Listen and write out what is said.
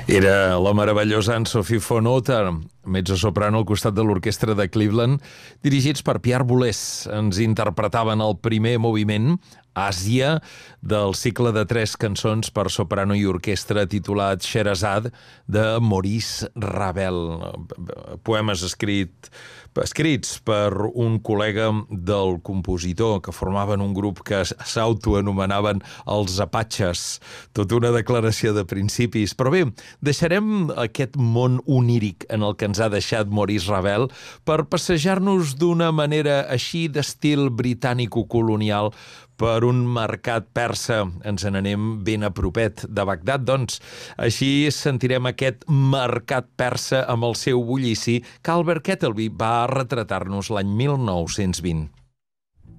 Era la meravellosa Anne-Sophie von Otter, mezzosoprano al costat de l'orquestra de Cleveland, dirigits per Pierre Boulez. Ens interpretaven el primer moviment, Àsia, del cicle de 3 cançons per soprano i orquestra titulat Scheherazade, de Maurice Ravel. Poemes escrits per un col·lega del compositor, que formaven un grup que s'autoanomenaven els Apatxes. Tot una declaració de principis. Però bé, deixarem aquest món oníric en el que ens ha deixat Maurice Ravel per passejar-nos d'una manera així d'estil britànico-colonial per un mercat persa. Ens n'anem ben a propet de Bagdad, doncs. Així sentirem aquest mercat persa amb el seu bullici que Albert Kettelby va retratar-nos l'any 1920.